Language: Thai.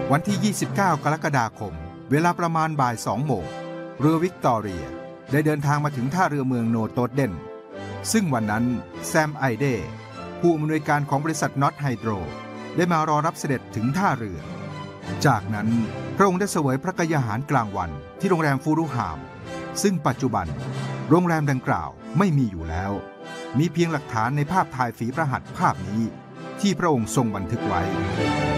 วันที่ 29 กรกฎาคมเวลาประมาณบ่าย 2 โมงเรือวิกตอเรียได้เดินทางมาถึงท่าเรือเมืองโนโตเดนซึ่งวันนั้นแซมไอเดผู้อำนวยการของบริษัทน็อตไฮโดรได้มารอรับเสด็จถึงท่าเรือจากนั้นพระองค์ได้เสวยพระกยาหารกลางวันที่โรงแรมฟูรุฮามซึ่งปัจจุบันโรงแรมดังกล่าวไม่มีอยู่แล้วมีเพียงหลักฐานในภาพถ่ายฝีพระหัตถ์ภาพนี้ที่พระองค์ทรงบันทึกไว้